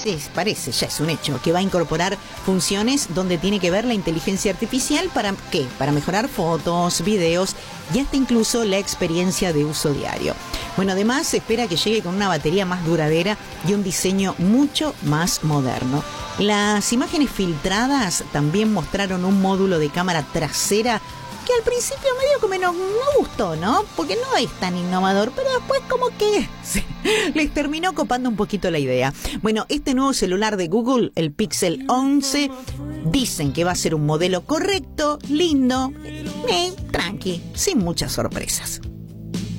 parece, ya es un hecho, que va a incorporar funciones donde tiene que ver la inteligencia artificial para ¿qué? Para mejorar fotos, videos y hasta incluso la experiencia de uso diario. Bueno, además se espera que llegue con una batería más duradera y un diseño mucho más moderno. Las imágenes filtradas también mostraron un módulo de cámara trasera que al principio medio que no gustó, ¿no? Porque no es tan innovador, pero después como que les terminó copando un poquito la idea. Bueno, este nuevo celular de Google, el Pixel 11, dicen que va a ser un modelo correcto, lindo, tranqui, sin muchas sorpresas.